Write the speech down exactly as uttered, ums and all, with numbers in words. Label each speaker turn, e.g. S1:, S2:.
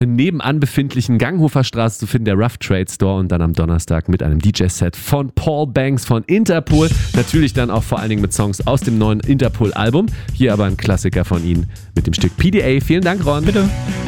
S1: nebenan befindlichen Ganghofer Straße zu finden, der Rough Trade Store, und dann am Donnerstag mit einem D J-Set von Paul Banks von Interpol. Natürlich dann auch vor allen Dingen mit Songs aus dem neuen Interpol-Album. Hier aber ein Klassiker von ihnen mit dem Stück P D A. Vielen Dank, Ron.
S2: Bitte.